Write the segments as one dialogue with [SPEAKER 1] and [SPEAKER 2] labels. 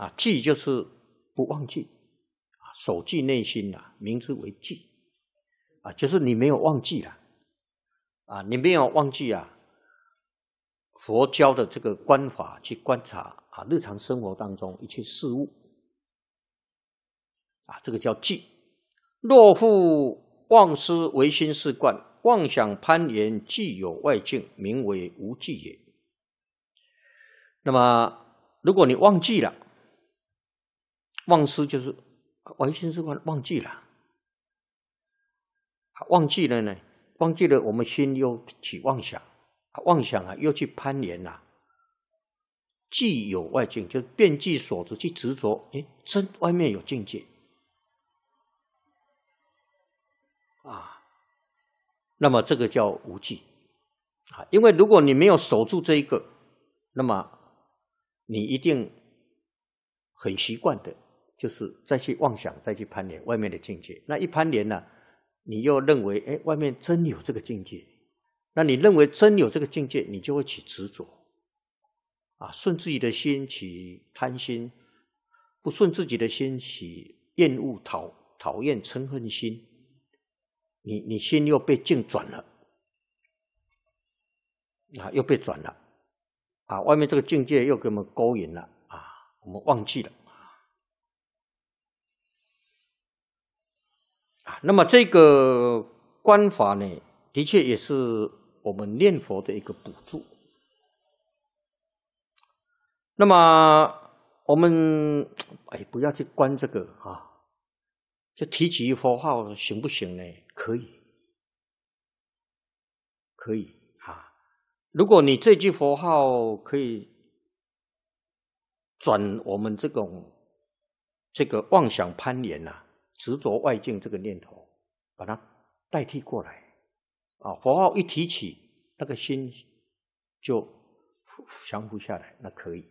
[SPEAKER 1] 记就是不忘记，守记内心名之为记，就是你没有忘记了，你没有忘记佛教的这个观法去观察日常生活当中一切事物，这个叫记。若复忘失唯心是观，妄想攀缘既有外境，名为无记也。那么如果你忘记了，忘失就是唯心是观，忘记了，忘记了呢？忘记了，我们心又起妄想，妄想又去攀缘既有外境，就遍计所执去执着，真外面有境界那么这个叫无记因为如果你没有守住这一个，那么你一定很习惯的，就是再去妄想，再去攀缘外面的境界。那一攀缘你又认为外面真有这个境界，那你认为真有这个境界，你就会起执着顺自己的心起贪心，不顺自己的心起厌恶讨厌嗔恨心，你心又被境转了又被转了外面这个境界又给我们勾引了我们忘记了那么这个观法呢，的确也是我们念佛的一个补助。那么我们不要去观这个就提起佛号行不行呢？可以，可以如果你这句佛号可以转我们这个妄想攀缘执着外境这个念头，把它代替过来佛号一提起，那个心就降伏下来，那可以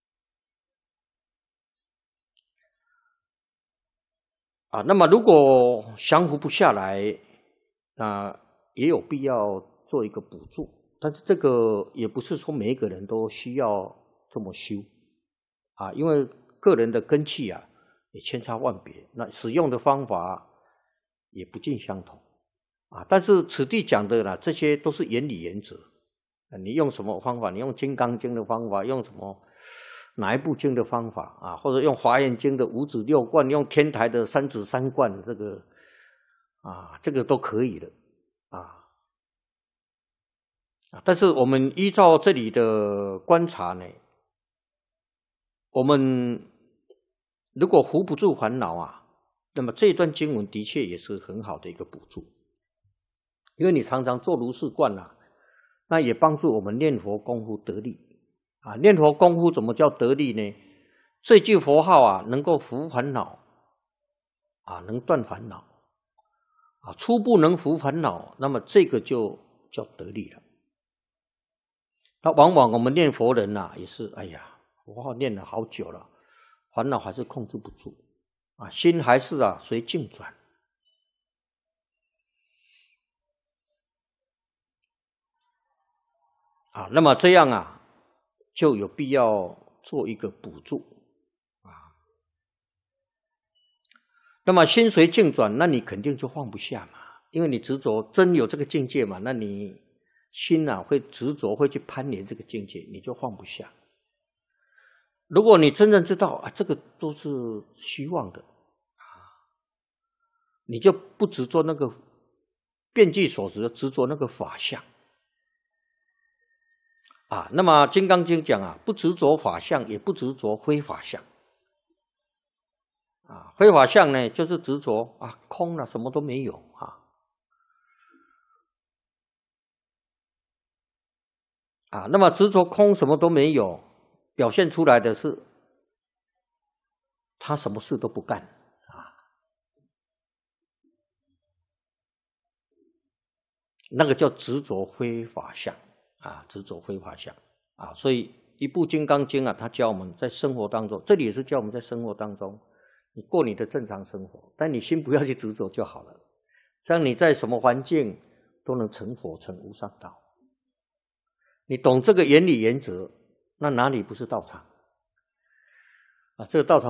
[SPEAKER 1] 那么如果降伏不下来，那也有必要做一个补助，但是这个也不是说每一个人都需要这么修因为个人的根器也千差万别，那使用的方法也不尽相同但是此地讲的这些都是原理原则你用什么方法，你用《金刚经》的方法，用什么哪一部经的方法或者用《华严经》的五指六观，用天台的三指三观，这个都可以的但是我们依照这里的观察呢，我们如果扶不住烦恼那么这一段经文的确也是很好的一个补助，因为你常常做如是观那也帮助我们念佛功夫得力念佛功夫怎么叫得力呢？这句佛号能够伏烦恼能断烦恼初步能伏烦恼，那么这个就叫得力了。那往往我们念佛人也是佛号念了好久了，烦恼还是控制不住心还是随境转那么这样就有必要做一个补助那么心随境转，那你肯定就放不下嘛，因为你执着真有这个境界嘛，那你心会执着，会去攀缘这个境界，你就放不下。如果你真正知道这个都是虚妄的你就不执着那个遍计所执，执着那个法相那么《金刚经》讲不执着法相，也不执着非法相非法相呢，就是执着空了，什么都没有那么执着空什么都没有，表现出来的是他什么事都不干那个叫执着非法相执着非法相所以一部《金刚经》他教我们在生活当中，这里也是教我们在生活当中你过你的正常生活，但你心不要去执着就好了，这样你在什么环境都能成佛成无上道。你懂这个原理原则，那哪里不是道场啊，这个道场。